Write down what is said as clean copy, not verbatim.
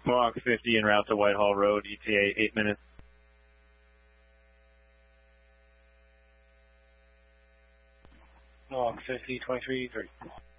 Mohawk 50 en route to Whitehall Road, ETA 8 minutes. Mohawk 50, 23, 3.